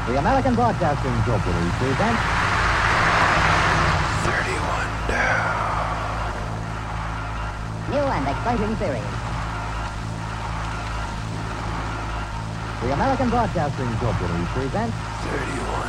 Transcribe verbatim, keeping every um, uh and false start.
The American Broadcasting Company presents thirty-one down. New and exciting series. The American Broadcasting Company presents thirty-one